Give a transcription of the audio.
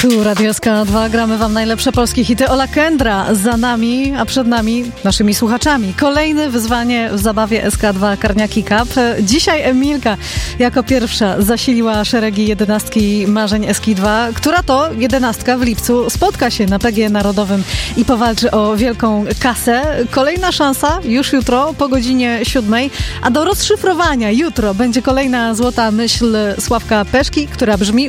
Tu Radio SK2, gramy wam najlepsze polskie hity. Ola Kendra za nami, a przed nami, naszymi słuchaczami. Kolejne wyzwanie w zabawie SK2 Karniaki Cup. Dzisiaj Emilka jako pierwsza zasiliła szeregi 11 marzeń SK2, która to 11 w lipcu spotka się na PG Narodowym i powalczy o wielką kasę. Kolejna szansa już jutro po godzinie 7, a do rozszyfrowania jutro będzie kolejna złota myśl Sławka Peszki, która brzmi: